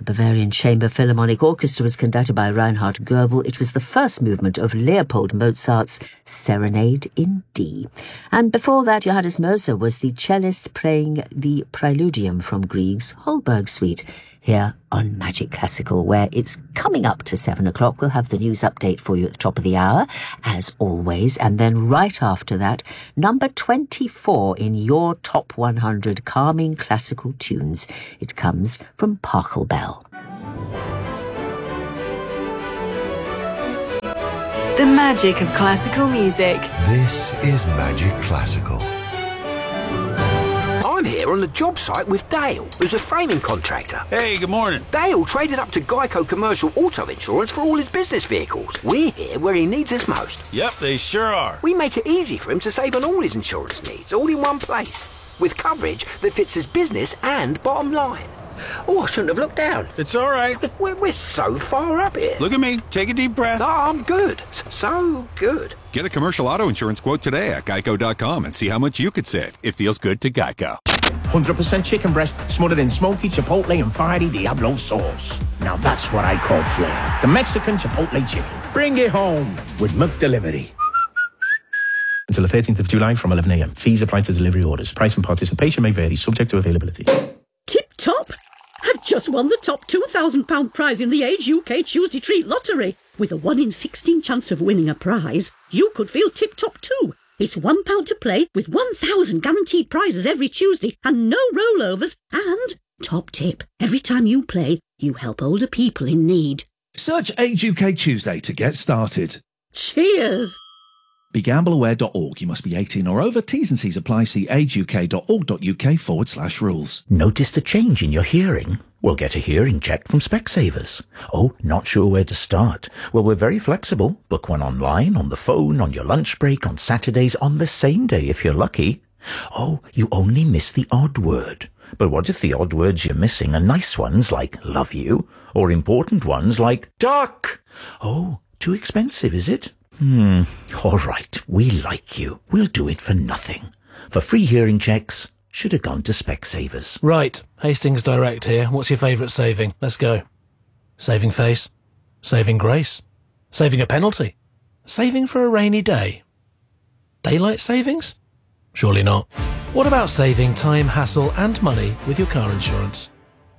Bavarian Chamber Philharmonic Orchestra was conducted by Reinhard Goebel. It was the first movement of Leopold Mozart's Serenade in D. And before that, Johannes Moser was the cellist playing the Preludium from Grieg's Holberg Suite, here on Magic Classical, where it's coming up to 7 o'clock. We'll have the news update for you at the top of the hour, as always, and then right after that, number 24 in your top 100 calming classical tunes. It comes from Pachelbel. The magic of classical music. This is Magic Classical. I'm here on the job site with Dale, who's a framing contractor. Hey, good morning. Dale traded up to Geico Commercial Auto Insurance for all his business vehicles. We're here where he needs us most. Yep, they sure are. We make it easy for him to save on all his insurance needs, all in one place, with coverage that fits his business and bottom line. Oh, I shouldn't have looked down. It's all right. We're so far up here. Look at me. Take a deep breath. No, I'm good. So good. Get a commercial auto insurance quote today at geico.com and see how much you could save. It feels good to Geico. 100% chicken breast smothered in smoky chipotle and fiery Diablo sauce. Now that's what I call flair. The Mexican chipotle chicken. Bring it home with McDelivery. Until the 13th of July from 11 a.m. Fees apply to delivery orders. Price and participation may vary, subject to availability. Tip top! I've just won the top £2,000 prize in the Age UK Tuesday Treat Lottery. With a 1 in 16 chance of winning a prize, you could feel tip-top too. It's £1 to play with 1,000 guaranteed prizes every Tuesday and no rollovers. And, top tip, every time you play, you help older people in need. Search Age UK Tuesday to get started. Cheers! BeGambleAware.org. You must be 18 or over. T's and C's apply. See ageuk.org.uk/rules. Noticed a change in your hearing? Well, get a hearing check from Specsavers. Oh, not sure where to start? Well, we're very flexible. Book one online, on the phone, on your lunch break, on Saturdays, on the same day if you're lucky. Oh, you only miss the odd word. But what if the odd words you're missing are nice ones like love you, or important ones like duck? Oh, too expensive, is it? All right, we like you. We'll do it for nothing. For free hearing checks, should have gone to Specsavers. Right, Hastings Direct here. What's your favourite saving? Let's go. Saving face? Saving grace? Saving a penalty? Saving for a rainy day? Daylight savings? Surely not. What about saving time, hassle and money with your car insurance?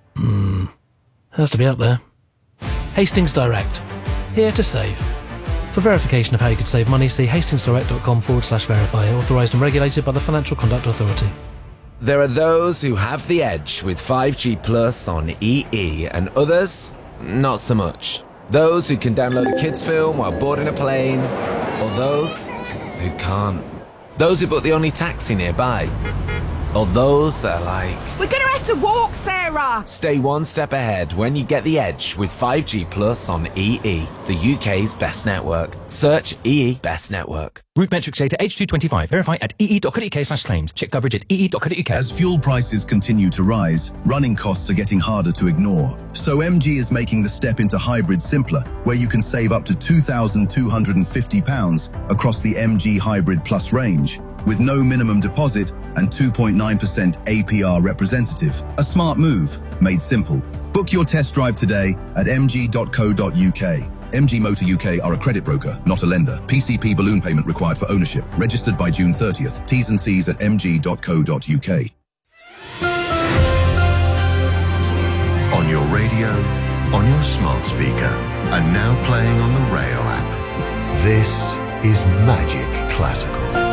Has to be up there. Hastings Direct. Here to save. For verification of how you could save money, see hastingsdirect.com/verify, authorised and regulated by the Financial Conduct Authority. There are those who have the edge with 5G Plus on EE and others, not so much. Those who can download a kids film while boarding a plane, or those who can't. Those who book the only taxi nearby, or those that are like, we're going to have to walk, Sarah! Stay one step ahead when you get the edge with 5G Plus on EE, the UK's best network. Search EE Best Network. Route metrics data H225. Verify at ee.co.uk/claims. Check coverage at ee.co.uk. As fuel prices continue to rise, running costs are getting harder to ignore. So MG is making the step into hybrid simpler, where you can save up to £2,250 across the MG Hybrid Plus range, with no minimum deposit and 2.9% APR representative. A smart move, made simple. Book your test drive today at mg.co.uk. MG Motor UK are a credit broker, not a lender. PCP balloon payment required for ownership. Registered by June 30th. T's and C's at mg.co.uk. On your radio, on your smart speaker, and now playing on the Rayo app. This is Magic Classical.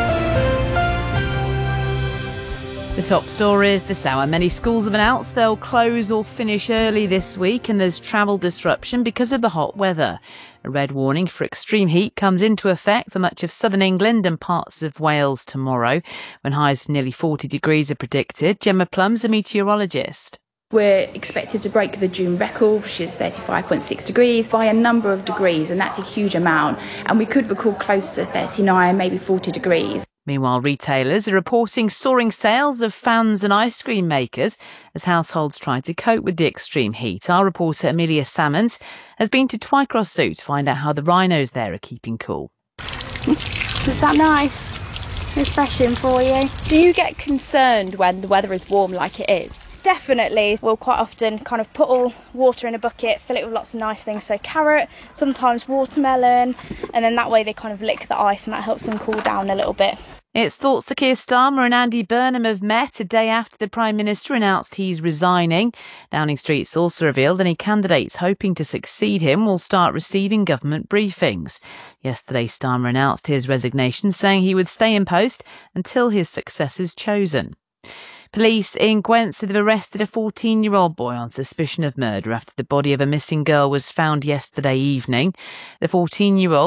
The top stories this hour. Many schools have announced they'll close or finish early this week, and there's travel disruption because of the hot weather. A red warning for extreme heat comes into effect for much of southern England and parts of Wales tomorrow, when highs of nearly 40 degrees are predicted. Gemma Plum's a meteorologist. We're expected to break the June record, which is 35.6 degrees, by a number of degrees, and that's a huge amount. And we could record close to 39, maybe 40 degrees. Meanwhile, retailers are reporting soaring sales of fans and ice cream makers as households try to cope with the extreme heat. Our reporter Amelia Salmons has been to Twycross Zoo to find out how the rhinos there are keeping cool. Is that nice? Refreshing for you. Do you get concerned when the weather is warm like it is? Definitely. We'll quite often kind of put all water in a bucket, fill it with lots of nice things, so carrot, sometimes watermelon, and then that way they kind of lick the ice and that helps them cool down a little bit. It's thought Sir Keir Starmer and Andy Burnham have met a day after the Prime Minister announced he's resigning. Downing Street's also revealed any candidates hoping to succeed him will start receiving government briefings. Yesterday, Starmer announced his resignation, saying he would stay in post until his successor's chosen. Police in Gwent said they've arrested a 14-year-old boy on suspicion of murder after the body of a missing girl was found yesterday evening. The 14-year-old